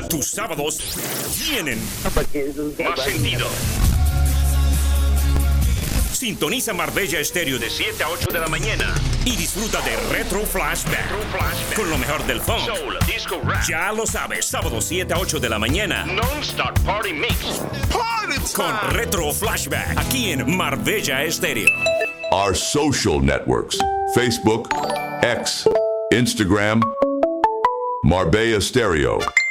tus sábados tienen más sentido. Sintoniza Marbella Estéreo de 7 a 8 de la mañana y disfruta de Retro Flashback con lo mejor del funk, soul, disco, rap. Ya lo sabes, sábado 7 a 8 de la mañana, Non-Stop Party Mix con Retro Flashback aquí en Marbella Estéreo. Our social networks: Facebook, X, Instagram, Marbella Stereo.